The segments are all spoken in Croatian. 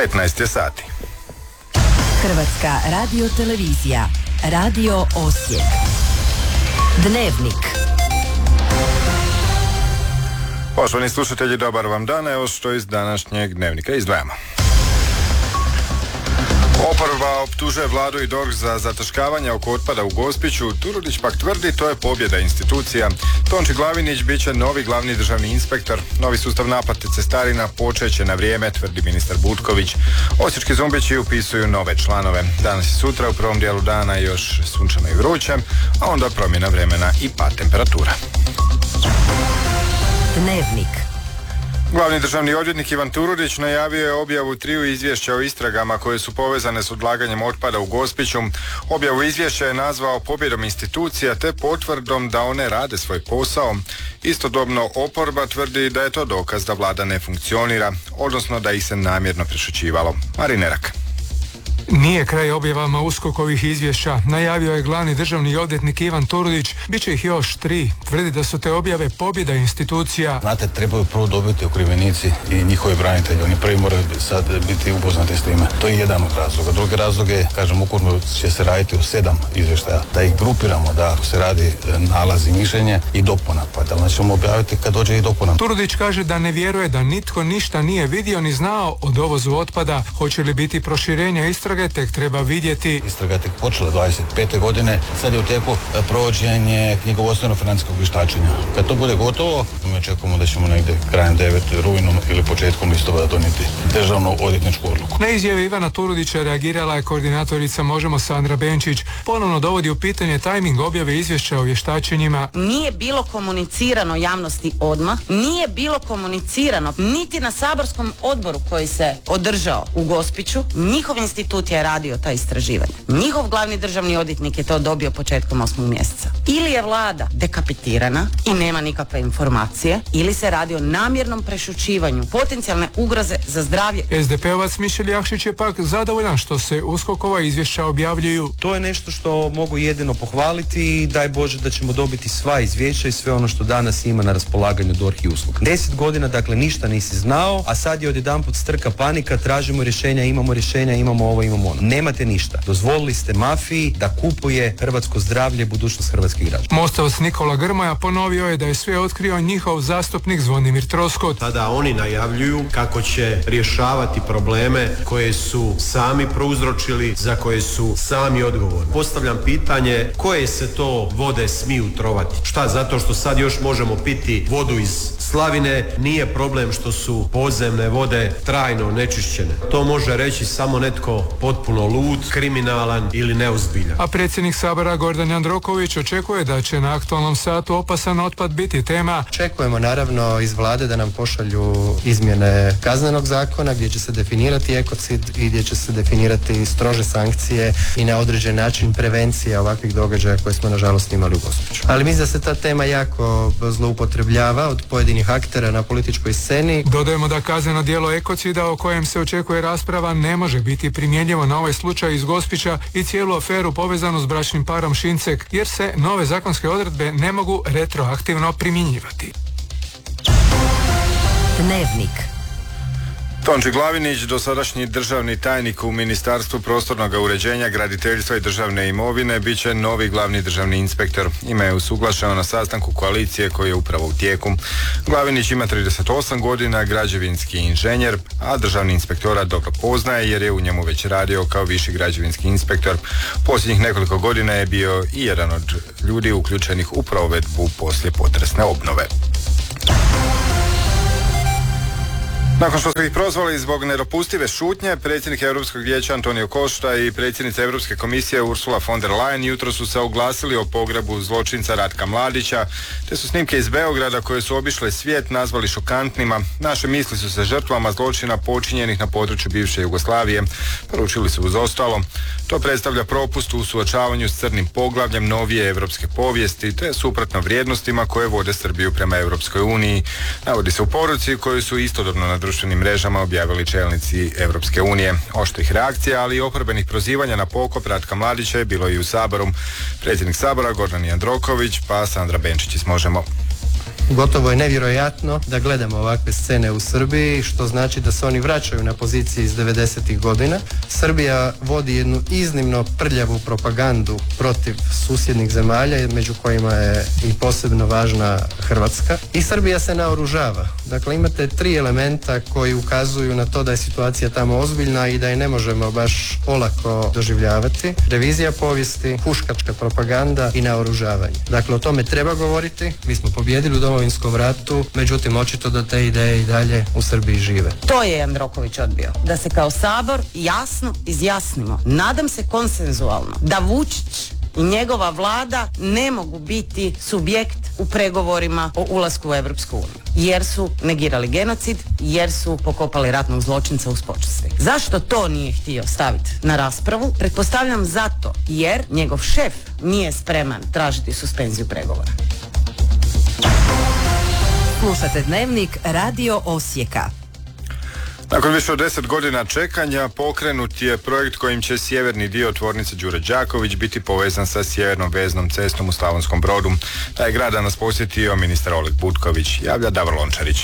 15 je sati. Hrvatska radiotelevizija, Radio Osijek. Dnevnik. Poštovani slušatelji, dobar vam dan, evo što iz današnjeg dnevnika izdvajamo. Oporba optužuje vladu i DORH za zataškavanje oko otpada u Gospiću. Turudić pak tvrdi to je pobjeda institucija. Tonči Glavinić bit će novi glavni državni inspektor. Novi sustav naplate cestarina počeće na vrijeme, tvrdi ministar Butković. Osječki zombići upisuju nove članove. Danas i sutra u prvom dijelu dana još sunčano i vruće, a onda promjena vremena i pad temperatura. Dnevnik. Glavni državni odvjetnik Ivan Turudić najavio je objavu 3 izvješća o istragama koje su povezane s odlaganjem otpada u Gospiću. Objavu izvješća je nazvao pobjedom institucija te potvrdom da one rade svoj posao. Istodobno oporba tvrdi da je to dokaz da vlada ne funkcionira, odnosno da ih se namjerno prešućivalo. Marinerak. Nije kraj objavama USKOK-ovih izvješća, najavio je glavni državni odvjetnik Ivan Turudić, bit će ih još 3. Tvrdi da su te objave pobjeda institucija. Znate, trebaju prvo dobiti okrivljenici i njihovi branitelji, oni prvi moraju sad biti upoznati s time. To je jedan od razloga. Drugi razlog je, kažem, ukupno će se raditi o 7 izvještaja, da ih grupiramo, da se radi nalaz i mišljenje i dopuna, pa da li ćemo objaviti kad dođe i dopuna. Turudić kaže da ne vjeruje da nitko ništa nije vidio ni znao o dovozu otpada. Hoće li biti proširenja istrage, tek treba vidjeti. Istraga je tek počela 25. godine, sad je u tijeku provođenje knjigovodstveno-financijskog vještačenja. Kad to bude gotovo, mi očekujemo da ćemo negdje krajem 9. rujnom ili početkom listopada donijeti državnu odvjetničku odluku. Na izjave Ivana Turudića reagirala je koordinatorica Možemo Sandra Benčić. Ponovno dovodi u pitanje tajming objave izvješća o vještačenjima. Nije bilo komunicirano javnosti odmah, nije bilo komunicirano niti na saborskom odboru koji se održao u Gospiću. Njihov institut je radio ta istraživanja. Njihov glavni državni odvjetnik je to dobio početkom 8. mjeseca. Ili je vlada dekapitirana i nema nikakve informacije, ili se radi o namjernom prešućivanju potencijalne ugroze za zdravlje. SDP-ovac Mišel Jakšić je pak zadovoljan što se USKOK-ova izvješća objavljuju. To je nešto što mogu jedino pohvaliti i daj Bože da ćemo dobiti sva izvješća i sve ono što danas ima na raspolaganju DORH i USKOK. 10 godina, dakle, ništa nisi znao, a sad je odjedanput strka panika, tražimo rješenja, imamo ovo, imamo ono. Nemate ništa. Dozvolili ste mafiji da kupuje hrvatsko zdravlje i budućnost hrvatskih građana. Mostovac Nikola Grmoja ponovio je da je sve otkrio njihov zastupnik Zvonimir Troskot. Tada oni najavljuju kako će rješavati probleme koje su sami prouzročili, za koje su sami odgovorni. Postavljam pitanje, koje se to vode smiju trovati? Šta, zato što sad još možemo piti vodu iz slavine, nije problem što su podzemne vode trajno onečišćene. To može reći samo netko potpuno lud, kriminalan ili neozbiljan. A predsjednik Sabora Gordan Jandroković očekuje da će na aktualnom satu opasan otpad biti tema. Očekujemo naravno iz vlade da nam pošalju izmjene kaznenog zakona gdje će se definirati ekocid i gdje će se definirati strože sankcije i na određen način prevencija ovakvih događaja koje smo nažalost imali u Gospiću. Ali mislim da se ta tema jako zloupotrebljava od pojedinih aktera na političkoj sceni. Dodajemo da kazneno djelo ekocida o kojem se očekuje rasprava ne može biti primjenjivo na ovaj slučaj iz Gospića i cijelu aferu povezanu s bračnim parom Šincek, jer se nove zakonske odredbe ne mogu retroaktivno primjenjivati. Dnevnik. Tonči Glavinić, dosadašnji državni tajnik u Ministarstvu prostornog uređenja, graditeljstva i državne imovine, bit će novi glavni državni inspektor. Ime je usuglašeno na sastanku koalicije koji je upravo u tijeku. Glavinić ima 38 godina, građevinski inženjer, a državni inspektorat dobro poznaje jer je u njemu već radio kao viši građevinski inspektor. Posljednjih nekoliko godina je bio i jedan od ljudi uključenih u provedbu poslijepotresne obnove. Nakon što su ih prozvali zbog nedopustive šutnje, predsjednik Europskog vijeća Antonio Costa i predsjednica Europske komisije Ursula von der Leyen jutro su se oglasili o pogrebu zločinca Ratka Mladića, te su snimke iz Beograda koje su obišle svijet nazvali šokantnima. Naše misli su se žrtvama zločina počinjenih na području bivše Jugoslavije. Poručili su uz ostalo. To predstavlja propust u suočavanju s crnim poglavljem novije europske povijesti, te suprotno vrijednostima koje vode Srbiju prema Europskoj uniji. Navodi se u poruci koju su istodobno na društvenim mrežama objavili čelnici Europske unije. Oštrih reakcija, ali i oporbenih prozivanja na pokop Ratka Mladića je bilo i u Saboru. Predsjednik Sabora Gordan Jandroković pa Sandra Benčić iz Možemo. Gotovo je nevjerojatno da gledamo ovakve scene u Srbiji, što znači da se oni vraćaju na pozicije iz 90-ih godina. Srbija vodi jednu iznimno prljavu propagandu protiv susjednih zemalja, među kojima je i posebno važna Hrvatska. I Srbija se naoružava. Dakle, imate 3 elementa koji ukazuju na to da je situacija tamo ozbiljna i da je ne možemo baš olako doživljavati. Revizija povijesti, huškačka propaganda i naoružavanje. Dakle, o tome treba govoriti. Mi smo pobijedili u Domovinskom ratu, međutim, očito da te ideje i dalje u Srbiji žive. To je Jandroković odbio. Da se kao Sabor jasno izjasnimo. Nadam se konsenzualno da Vučić i njegova vlada ne mogu biti subjekt u pregovorima o ulasku u Europsku uniju. Jer su negirali genocid, jer su pokopali ratnog zločinca uz počasti. Zašto to nije htio staviti na raspravu? Pretpostavljam zato jer njegov šef nije spreman tražiti suspenziju pregovora. Slušate Dnevnik Radio Osijeka. Nakon više od 10 godina čekanja pokrenut je projekt kojim će sjeverni dio tvornice Đure Đaković biti povezan sa sjevernom veznom cestom u Slavonskom Brodu. Taj grad nas posjetio ministar Oleg Butković, javlja Davor Lončarić.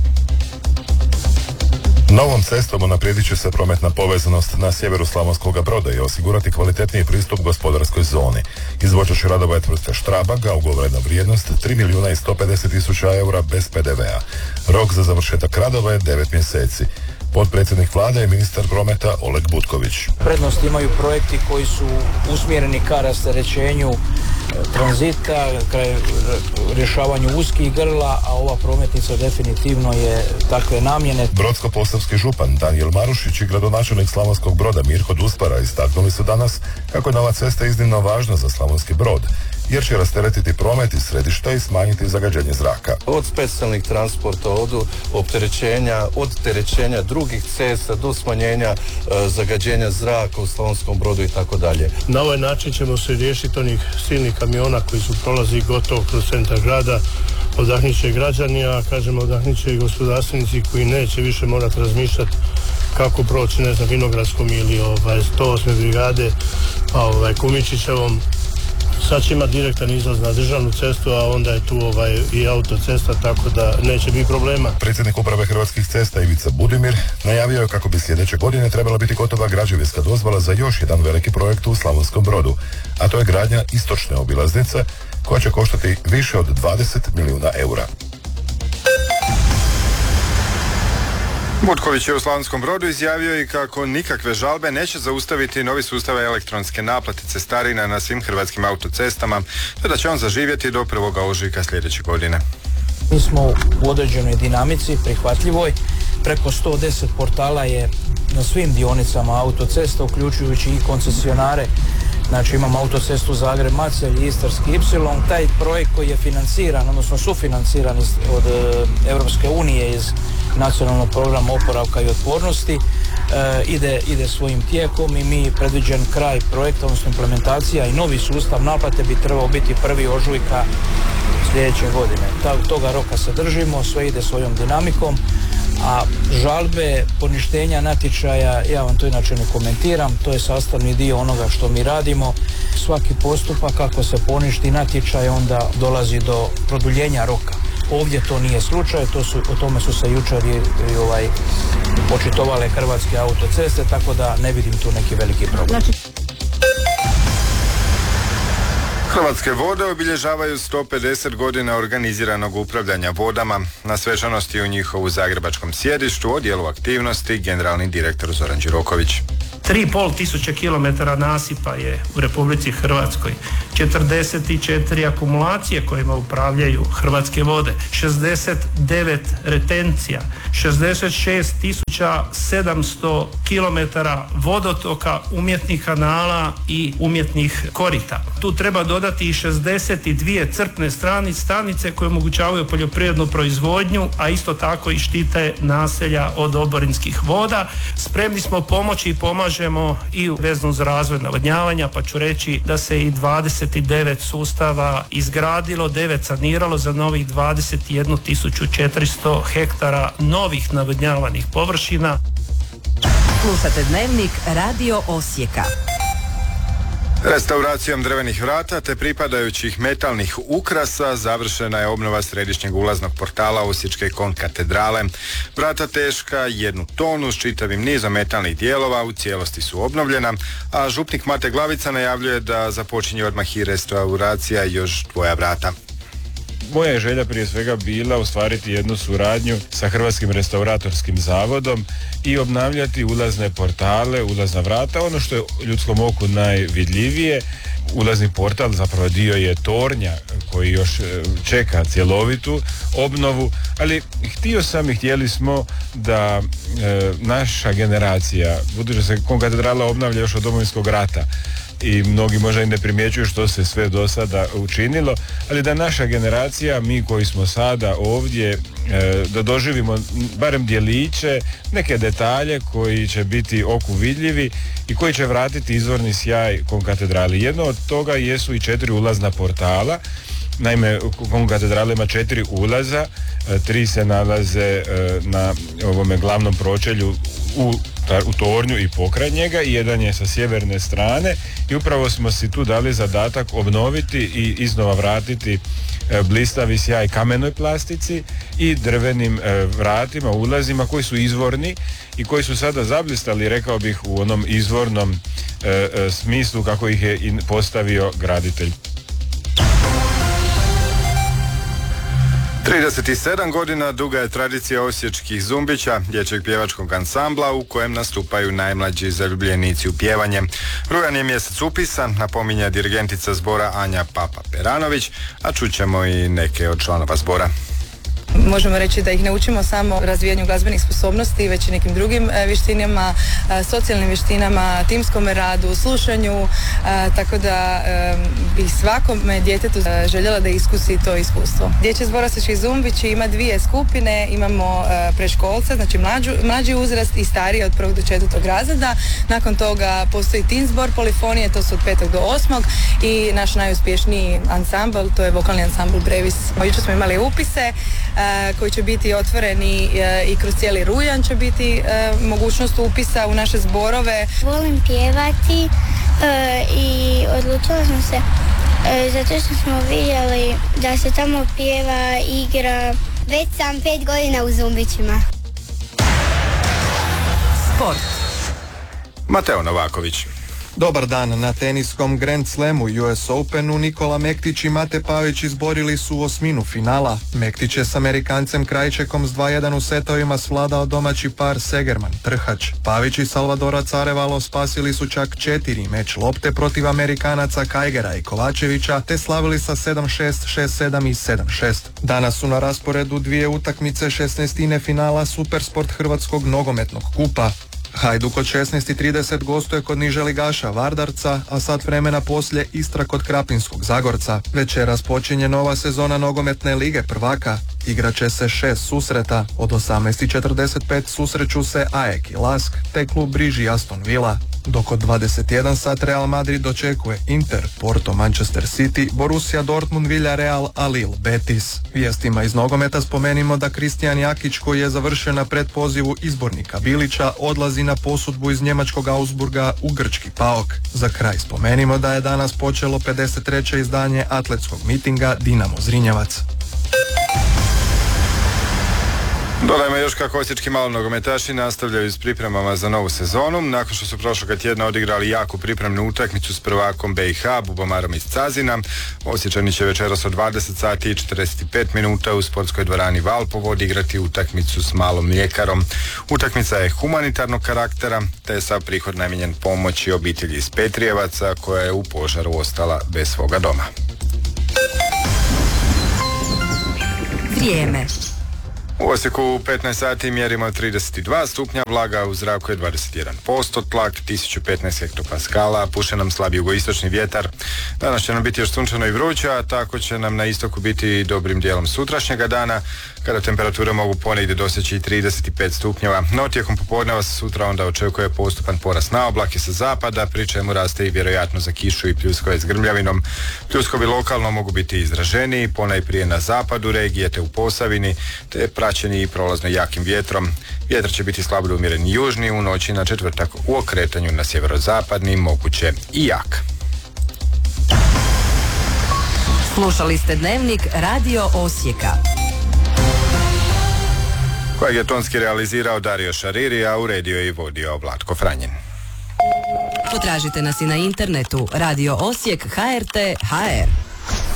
Novom cestom unaprijedit će se prometna povezanost na sjeveru Slavonskog Broda i osigurati kvalitetniji pristup gospodarskoj zoni. Izvođač radova je tvrtka Strabag, a ugovorena vrijednost 3.150.000 eura bez PDV-a. Rok za završetak radova je 9 mjeseci. Potpredsjednik vlade je ministar prometa Oleg Butković. Prednost imaju projekti koji su usmjereni ka rasterećenju tranzita, ka rješavanju uskih grla, a ova prometnica definitivno je takve namjene. Brodsko-posavski župan Danijel Marušić i gradonačelnik Slavonskog Broda Mirko Duspara istaknuli su danas kako je nova cesta iznimno važna za Slavonski Brod, jer će rasteretiti promet iz središta i smanjiti zagađenje zraka. Od specijalnih transporta, od opterećenja, od terećenja drugih cesta do smanjenja zagađenja zraka u Slavonskom Brodu i tako dalje. Na ovaj način ćemo se riješiti onih silnih kamiona koji su prolazi gotovo kroz centar grada. Odahnit će građani, a kažemo odahnit će i gospodarstvenici koji neće više morati razmišljati kako proći, ne znam, Vinogradskom ili 108. brigade, Kumičićevom. Sad će imati direktan izlaz na državnu cestu, a onda je tu i autocesta, tako da neće biti problema. Predsjednik uprave Hrvatskih cesta Ivica Budimir najavio je kako bi sljedeće godine trebala biti gotova građevinska dozvola za još jedan veliki projekt u Slavonskom Brodu, a to je gradnja istočne obilaznice koja će koštati više od 20 milijuna eura. Butković je u Slavonskom Brodu izjavio i kako nikakve žalbe neće zaustaviti novi sustav elektronske naplate cestarina na svim hrvatskim autocestama, te da će on zaživjeti do 1. ožujka sljedeće godine. Mi smo u određenoj dinamici, prihvatljivoj. Preko 110 portala je na svim dionicama autocesta, uključujući i koncesionare. Znači imamo autocestu Zagreb-Macelj i Istarski Y. Taj projekt koji je financiran, odnosno sufinanciran od Europske unije iz nacionalnog programa oporavka i otpornosti, ide svojim tijekom i mi predviđen kraj projekta, odnosno implementacija i novi sustav naplate bi trebao biti 1. ožujka sljedeće godine. Toga roka se držimo, sve ide svojom dinamikom, a žalbe, poništenja natječaja, ja vam to inače ne komentiram, to je sastavni dio onoga što mi radimo. Svaki postupak, ako se poništi natječaj, onda dolazi do produljenja roka. Ovdje to nije slučaj, o tome su se jučer očitovale Hrvatske autoceste, tako da ne vidim tu neki veliki problem. Hrvatske vode obilježavaju 150 godina organiziranog upravljanja vodama. Na svečanosti u njihovu zagrebačkom sjedištu o dijelu aktivnosti generalni direktor Zoran Điroković. 3.500 km nasipa je u Republici Hrvatskoj, 44 akumulacije kojima upravljaju Hrvatske vode, 69 retencija, 66.700 km vodotoka, umjetnih kanala i umjetnih korita. Tu treba dodati i 62 crpne stanice koje omogućavaju poljoprivrednu proizvodnju, a isto tako i štite naselja od oborinskih voda. Spremni smo pomoći i pomažemo i vezano za razvoj navodnjavanja, pa ću reći da se i 29 sustava izgradilo, 9 saniralo za novih 21.400 hektara novih navodnjavanih površina. Slušate Dnevnik Radio Osijeka. Restauracijom drvenih vrata te pripadajućih metalnih ukrasa završena je obnova središnjeg ulaznog portala Osječke konkatedrale. Vrata teška 1 tonu s čitavim nizom metalnih dijelova u cijelosti su obnovljena, a župnik Mate Glavica najavljuje da započinje odmah i restauracija još 2 vrata. Moja je želja prije svega bila ostvariti jednu suradnju sa Hrvatskim restauratorskim zavodom i obnavljati ulazne portale, ulazna vrata, ono što je ljudskom oku najvidljivije. Ulazni portal zapravo dio je tornja koji još čeka cjelovitu obnovu, ali htjeli smo da naša generacija, budući da se konkatedrala obnavlja još od Domovinskog rata, i mnogi možda i ne primjećuju što se sve do sada učinilo, ali da naša generacija, mi koji smo sada ovdje, da doživimo barem djeliće, neke detalje koji će biti oku vidljivi i koji će vratiti izvorni sjaj konkatedrali. Jedno od toga jesu i 4 ulazna portala. Naime, konkatedrala ima 4 ulaza, 3 se nalaze na ovome glavnom pročelju u tornju i pokraj njega i jedan je sa sjeverne strane i upravo smo si tu dali zadatak obnoviti i iznova vratiti blistavi sjaj kamenoj plastici i drvenim vratima, ulazima koji su izvorni i koji su sada zablistali, rekao bih, u onom izvornom smislu kako ih je postavio graditelj. 37 godina duga je tradicija osječkih Zumbića, dječjeg pjevačkog ansambla u kojem nastupaju najmlađi zaljubljenici u pjevanje. Rujan je mjesec upisan, napominje dirigentica zbora Anja Papa-Peranović, a čućemo i neke od članova zbora. Možemo reći da ih ne učimo samo razvijanju glazbenih sposobnosti, već i nekim drugim vještinama, socijalnim vještinama, timskom radu, slušanju, tako da bih svakome djetetu željela da iskusi to iskustvo. Dječji zbor Osječkih Zumbići ima 2 skupine, imamo preškolce, znači mlađi uzrast i stariji od 1. do 4. razreda. Nakon toga postoji tim zbor polifonije, to su od 5. do 8. i naš najuspješniji ansambl, to je vokalni ansambl Brevis. Jučer smo imali upise koji će biti otvoreni i kroz cijeli rujan će biti mogućnost upisa u naše zborove. Volim pjevati i odlučila sam se zato što smo vidjeli da se tamo pjeva, igra. Već sam 5 godina u Zumbićima. Sport. Mateo Novaković. Dobar dan. Na teniskom Grand Slamu US Openu Nikola Mektić i Mate Pavić izborili su osminu finala. Mektić je s Amerikancem Krajčekom s 2-1 u setovima svladao domaći par Segerman Trhač. Pavić i Salvadora Carevalo spasili su čak 4 meč lopte protiv Amerikanaca Kajgera i Kovačevića te slavili sa 7-6, 6-7 i 7-6. Danas su na rasporedu 2 utakmice 16. finala Supersport Hrvatskog nogometnog kupa. Hajduk od 16:30 gostuje kod niželigaša Vardarca, a sat vremena poslije Istra kod Krapinskog Zagorca. Večeras počinje nova sezona nogometne lige prvaka. Igraće se 6 susreta. Od 18:45 susreću se AEK i Lask, te klub Briži Aston Villa. Dok od 21 sat Real Madrid dočekuje Inter, Porto, Manchester City, Borussia Dortmund, Villarreal, a Lille Betis. Vijestima iz nogometa spomenimo da Kristijan Jakić, koji je završio na predpozivu izbornika Bilića, odlazi na posudbu iz njemačkog Augsburga u grčki PAOK. Za kraj spomenimo da je danas počelo 53. izdanje atletskog mitinga Dinamo Zrinjevac. Dodajmo još kako osječki malonogometaši nastavljaju s pripremama za novu sezonu. Nakon što su prošloga tjedna odigrali jaku pripremnu utakmicu s prvakom BiH, Bubomarom iz Cazina, Osječani će večeras od 20 sati i 45 minuta u sportskoj dvorani Valpovo odigrati utakmicu s Malom Mljekarom. Utakmica je humanitarnog karaktera, te sa prihod namijenjen pomoći obitelji iz Petrijevaca koja je u požaru ostala bez svoga doma. Vrijeme. U Osijeku u 15 sati mjerimo 32 stupnja, vlaga u zraku je 21%, tlak 1015 hektopaskala, puše nam slab jugoistočni vjetar. Danas će nam biti još sunčano i vruće, a tako će nam na istoku biti dobrim dijelom sutrašnjega dana, kada temperature mogu ponegdje doseći i 35 stupnjeva. No tijekom popodneva se sutra onda očekuje postupan porast na oblake sa zapada, pri čemu raste i vjerojatno za kišu i pljuskove s grmljavinom. Pljuskovi lokalno mogu biti izraženiji, ponajprije na zapadu regije te u Posavini, te praćeni i prolazno jakim vjetrom. Vjetar će biti slabo umjeren južni, u noći na četvrtak u okretanju na sjeverozapadni moguće i jak. Slušali ste Dnevnik Radio Osijeka. Kojeg je tonski realizirao Dario Šariri, a uredio i vodio Vlatko Franjin. Potražite nas i na internetu Radio Osijek HRT HR.